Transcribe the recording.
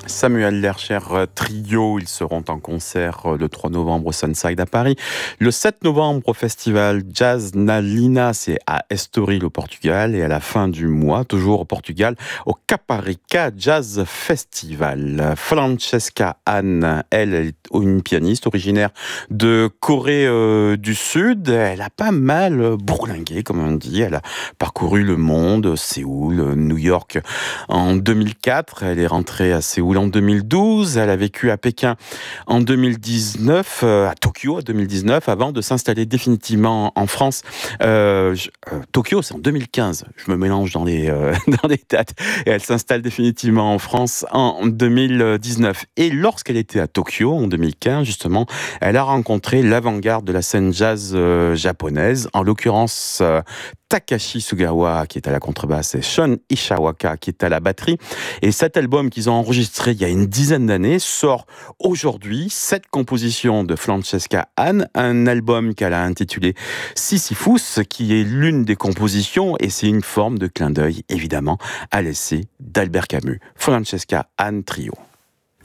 Samuel Lercher Trio, ils seront en concert le 3 novembre au Sunside à Paris. Le 7 novembre au festival Jazz na Lina, c'est à Estoril au Portugal. Et à la fin du mois, toujours au Portugal, au Caparica Jazz Festival. Francesca Ann, elle est une pianiste originaire de Corée du Sud. Elle a pas mal bourlingué, comme on dit. Elle a parcouru le monde, Séoul, New York en 2004. Elle est rentrée à Séoul en 2012. Elle a vécu à Pékin en 2019, à Tokyo en 2019, avant de s'installer définitivement en France. Tokyo, c'est en 2015. Je me mélange dans les, dans les dates. Et elle s'installe définitivement en France en 2019. Et lorsqu'elle était à Tokyo, en 2015, justement, elle a rencontré l'avant-garde de la scène jazz japonaise, en l'occurrence Takashi Sugawa qui est à la contrebasse et Shun Ishawaka qui est à la batterie. Et cet album qu'ils ont enregistré il y a une dizaine d'années sort aujourd'hui, 7 compositions de Francesca Ann, un album qu'elle a intitulé Sisyphus, qui est l'une des compositions, et c'est une forme de clin d'œil évidemment à l'essai d'Albert Camus. Francesca Ann Trio.